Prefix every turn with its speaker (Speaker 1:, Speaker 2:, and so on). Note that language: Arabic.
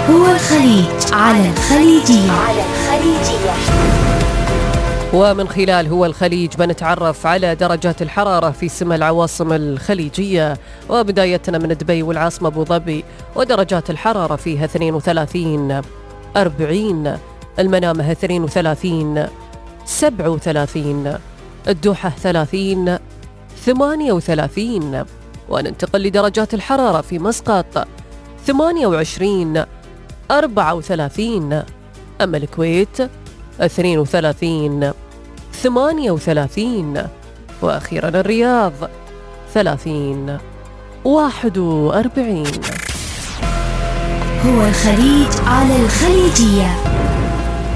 Speaker 1: هو الخليج على الخليجية.
Speaker 2: ومن خلال هو الخليج بنتعرف على درجات الحرارة في سما العواصم الخليجية، وبدايتنا من دبي والعاصمة أبو ظبي، ودرجات الحرارة فيها 32 40، المنامة 32 37، الدوحة 30 38. وننتقل لدرجات الحرارة في مسقط 28 34، أما الكويت 32 38، وأخيرا الرياض 30 41.
Speaker 1: هو الخليج على الخليجية.